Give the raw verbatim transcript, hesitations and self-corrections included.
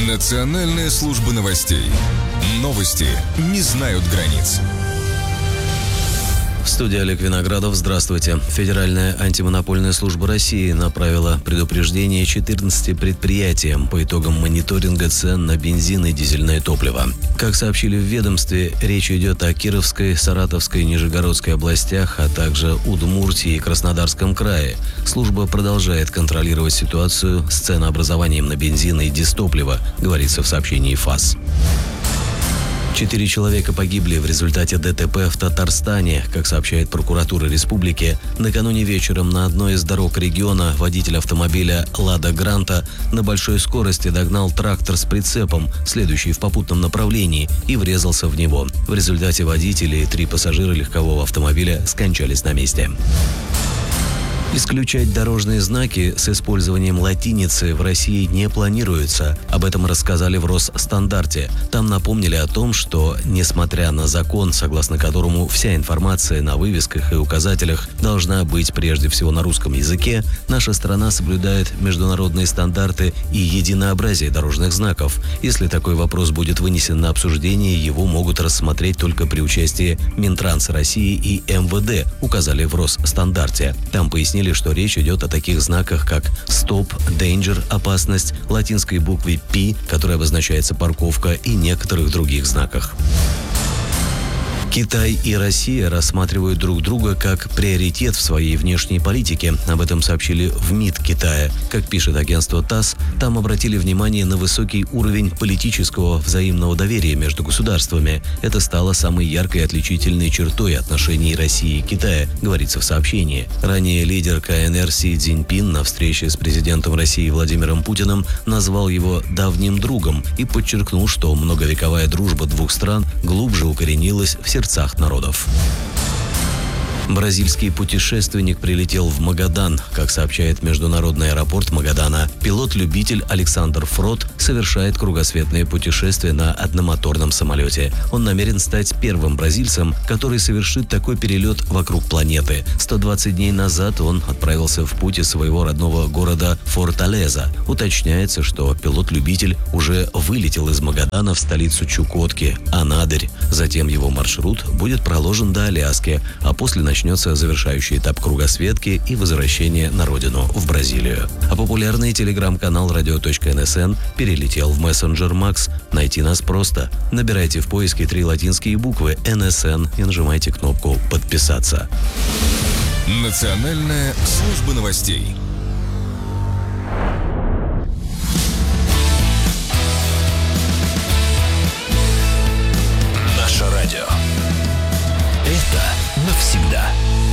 Национальная служба новостей. Новости не знают границ. В студии Олег Виноградов. Здравствуйте. Федеральная антимонопольная служба России направила предупреждение четырнадцати предприятиям по итогам мониторинга цен на бензин и дизельное топливо. Как сообщили в ведомстве, речь идет о Кировской, Саратовской и Нижегородской областях, а также Удмуртии и Краснодарском крае. Служба продолжает контролировать ситуацию с ценообразованием на бензин и дизтопливо, говорится в сообщении ФАС. Четыре человека погибли в результате ДТП в Татарстане. Как сообщает прокуратура республики, накануне вечером на одной из дорог региона водитель автомобиля «Лада Гранта» на большой скорости догнал трактор с прицепом, следующий в попутном направлении, и врезался в него. В результате водители и три пассажира легкового автомобиля скончались на месте. Исключать дорожные знаки с использованием латиницы в России не планируется. Об этом рассказали в Росстандарте. Там напомнили о том, что, несмотря на закон, согласно которому вся информация на вывесках и указателях должна быть прежде всего на русском языке, наша страна соблюдает международные стандарты и единообразие дорожных знаков. Если такой вопрос будет вынесен на обсуждение, его могут рассмотреть только при участии Минтранса России и эм вэ дэ, указали в Росстандарте. Там пояснили, что речь идет о таких знаках, как «Стоп», «Danger», «Опасность», латинской букве «P», которая обозначается парковка, и некоторых других знаках. Китай и Россия рассматривают друг друга как приоритет в своей внешней политике. Об этом сообщили в МИД Китая. Как пишет агентство ТАСС, там обратили внимание на высокий уровень политического взаимного доверия между государствами. Это стало самой яркой отличительной чертой отношений России и Китая, говорится в сообщении. Ранее лидер ка эн эр Си Цзиньпин на встрече с президентом России Владимиром Путиным назвал его давним другом и подчеркнул, что многовековая дружба двух стран глубже укоренилась в сердцах народов. Бразильский путешественник прилетел в Магадан. Как сообщает международный аэропорт Магадана, пилот-любитель Александр Фрот совершает кругосветное путешествие на одномоторном самолете. Он намерен стать первым бразильцем, который совершит такой перелет вокруг планеты. сто двадцать дней назад он отправился в путь из своего родного города Форталеза. Уточняется, что пилот-любитель уже вылетел из Магадана в столицу Чукотки, Анадырь. Затем его маршрут будет проложен до Аляски, а после начнется начнется завершающий этап кругосветки и возвращение на родину, в Бразилию. А популярный телеграм-канал радио точка эн эс эн перелетел в мессенджер Макс. Найти нас просто. Набирайте в поиске три латинские буквы эн эс эн и нажимайте кнопку «Подписаться». Национальная служба новостей.